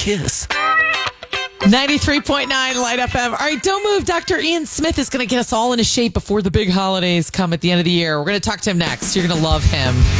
kiss. 93.9 Light FM. All right, don't move. Dr. Ian Smith is going to get us all into shape before the big holidays come at the end of the year. We're going to talk to him next. You're going to love him.